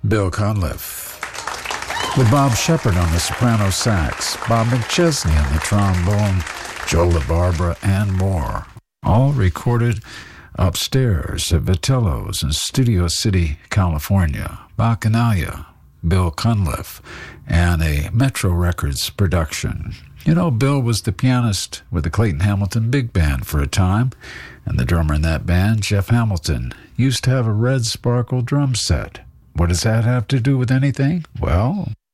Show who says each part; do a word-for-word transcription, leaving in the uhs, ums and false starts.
Speaker 1: Bill Cunliffe. With Bob Shepard on the soprano sax, Bob McChesney on the trombone, Joe LaBarbera, and more. All recorded upstairs at Vitello's in Studio City, California. Bacchanalia, Bill Cunliffe, and a Metro Records production. You know, Bill was the pianist with the Clayton Hamilton Big Band for a time, and the drummer in that band, Jeff Hamilton, used to have a red sparkle drum set. What does that have to do with anything? Well,